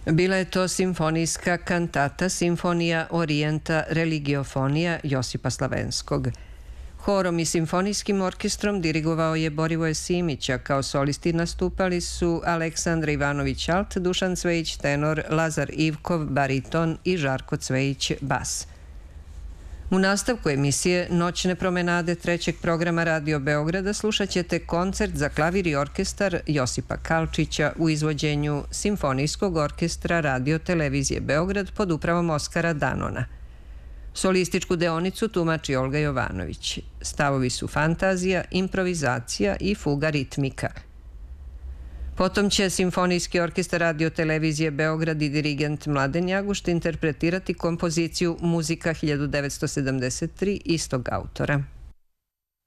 Bila je to simfonijska kantata Simfonija Orijenta Religiofonija Josipa Slavenskog. Horom i simfonijskim orkestrom dirigovao je Borivoje Simić, a kao solisti nastupali su Aleksandra Ivanović alt, Dušan Cvejić tenor, Lazar Ivkov bariton i Žarko Cvejić bas. U nastavku emisije Noćne promenade trećeg programa Radio Beograda slušat ćete koncert za klavir i orkestar Josipa Kalčića u izvođenju Simfonijskog orkestra Radio Televizije Beograd pod upravom Oskara Danona. Solističku deonicu tumači Olga Jovanović. Stavovi su fantazija, improvizacija i fuga ritmika. Potom će Simfonijski orkestar Radio Televizije Beograd i dirigent Mladen Jagušt interpretirati kompoziciju Muzika 1973 istog autora.